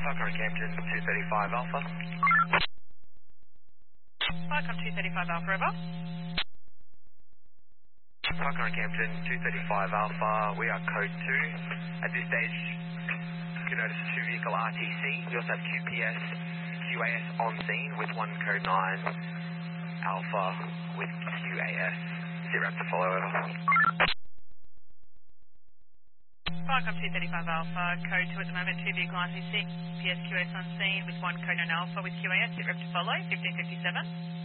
Falcon Campton 235 Alpha. Falcon 235 Alpha, over. Falcon Campton 235 Alpha, we are code 2. At this stage, you can notice 2 vehicle RTC. You also have QPS, QAS on scene with 1 code 9 Alpha with QAS. Zero to follow, over. Falcon 235 Alpha, code 2 at the moment, 2 vehicle RTC, QPS, QAS on scene with 1 code 9 Alpha with QAS. Zero to follow, 1557.